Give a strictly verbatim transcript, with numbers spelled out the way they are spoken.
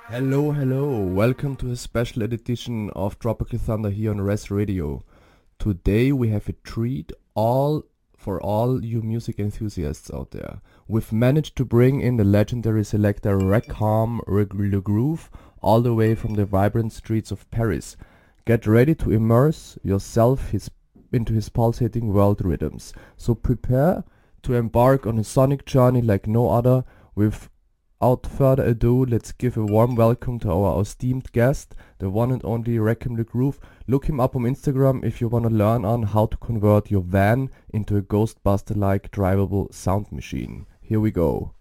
Hello, hello. Welcome to a special edition of Tropical Thunder here on Res Radio. Today we have a treat all for all you music enthusiasts out there. We've managed to bring in the legendary selector Rackham Le Groove all the way from the vibrant streets of Paris. Get ready to immerse yourself his, into his pulsating world rhythms. So prepare to embark on a sonic journey like no other. Without further ado, let's give a warm welcome to our esteemed guest, the one and only Rackham Le Groove. Look him up on Instagram if you want to learn on how to convert your van into a Ghostbuster-like drivable sound machine. Here we go.